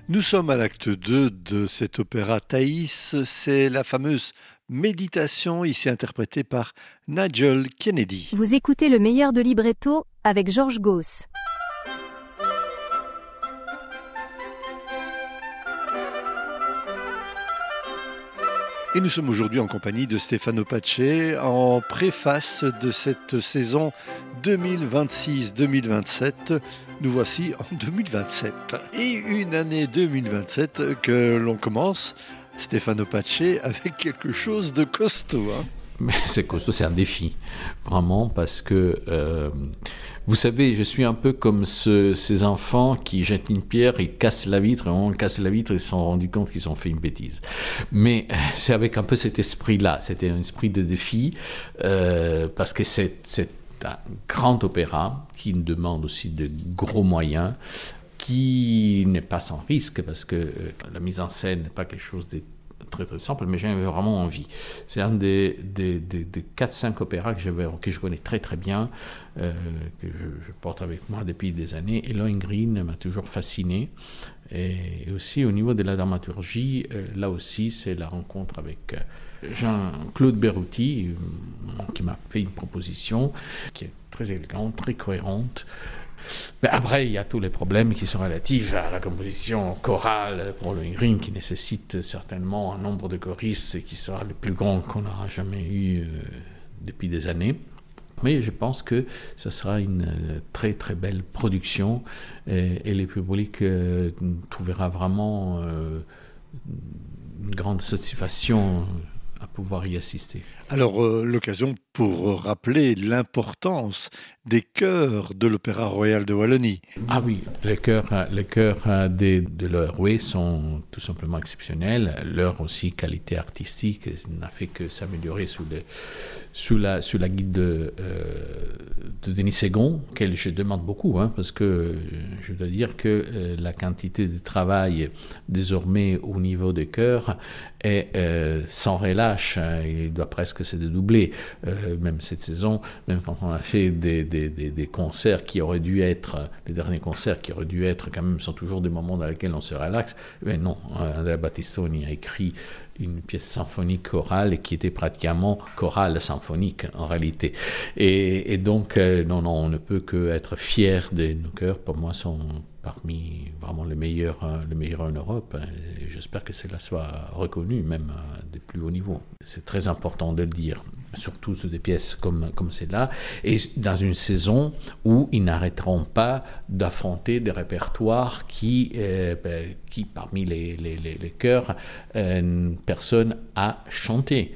Nous sommes à l'acte 2 de cet opéra Thaïs. C'est la fameuse Méditation, ici interprétée par Nigel Kennedy. Vous écoutez le meilleur de libretto avec Georges Gauss. Et nous sommes aujourd'hui en compagnie de Stefano Pace en préface de cette saison 2026-2027. Nous voici en 2027. Et une année 2027 que l'on commence, Stefano Pace, avec quelque chose de costaud. Mais c'est costaud, c'est un défi, vraiment, parce que, vous savez, je suis un peu comme ces enfants qui jettent une pierre et cassent la vitre, et au moment de casser la vitre, ils se sont rendus compte qu'ils ont fait une bêtise. Mais c'est avec un peu cet esprit-là, c'était un esprit de défi, parce que c'est un grand opéra qui demande aussi de gros moyens, qui n'est pas sans risque, parce que la mise en scène n'est pas quelque chose de très très simple, mais j'avais vraiment envie. C'est un des 4-5 opéras que je connais très très bien, que je porte avec moi depuis des années. Et Lohengrin m'a toujours fasciné. Et aussi au niveau de la dramaturgie, là aussi c'est la rencontre avec Jean-Claude Berruti, qui m'a fait une proposition qui est très élégante, très cohérente. Mais après, il y a tous les problèmes qui sont relatifs à la composition chorale pour Lohengrin, qui nécessite certainement un nombre de choristes et qui sera le plus grand qu'on n'aura jamais eu depuis des années. Mais je pense que ce sera une très très belle production et le public trouvera vraiment une grande satisfaction à pouvoir y assister. Alors, l'occasion pour rappeler l'importance des chœurs de l'Opéra Royal de Wallonie. Ah oui, les chœurs de l'ORW sont tout simplement exceptionnels. Leur aussi qualité artistique n'a fait que s'améliorer sous la guide de Denis Ségon, auquel je demande beaucoup, parce que je dois dire que la quantité de travail désormais au niveau des chœurs est sans relâche. Il doit presque se dédoubler, même cette saison, même quand on a fait des concerts qui auraient dû être, les derniers concerts qui auraient dû être quand même, sont toujours des moments dans lesquels on se relaxe. Mais non, Andrea Battistoni a écrit une pièce symphonique chorale qui était pratiquement chorale symphonique en réalité. Et donc, non, on ne peut qu'être fier de nos chœurs. Pour moi, sont parmi vraiment les meilleurs en Europe. Et j'espère que cela soit reconnu, même des plus hauts niveaux. C'est très important de le dire, surtout sur des pièces comme celle-là, et dans une saison où ils n'arrêteront pas d'affronter des répertoires qui parmi les chœurs, personne a chanté.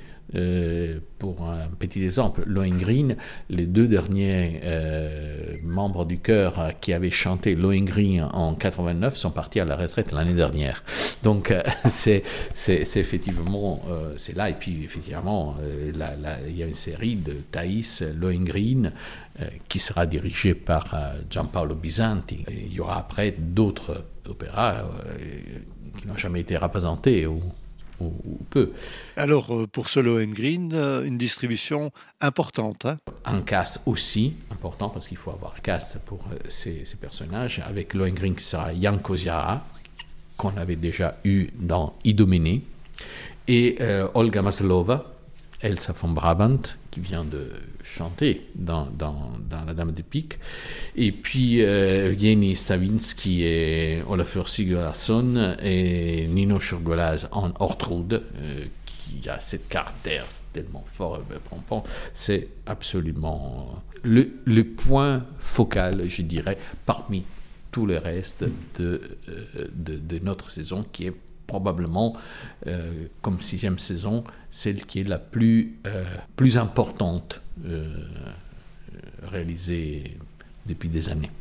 Pour un petit exemple, Lohengrin, les 2 derniers membres du chœur qui avaient chanté Lohengrin en 89 sont partis à la retraite l'année dernière. Donc c'est effectivement c'est là. Et puis effectivement il y a une série de Thaïs Lohengrin qui sera dirigée par Giampaolo Bisanti. Et il y aura après d'autres opéras qui n'ont jamais été représentés ou peu. Alors, pour ce Lohengrin, une distribution importante. Un cast aussi important, parce qu'il faut avoir un cast pour ces personnages, avec Lohengrin qui sera Jan Koziara, qu'on avait déjà eu dans Idoménée, et Olga Maslova, Elsa von Brabant, qui vient de chanter dans La Dame de Pique, et puis Jenny Stavinsky et Olafur Sigurðarson et Nino Schurgolaz en Ortrud, qui a cette caractère tellement fort et pompant. C'est absolument le point focal, je dirais, parmi tous les restes de notre saison, qui est probablement, comme 6e saison, celle qui est la plus importante réalisée depuis des années.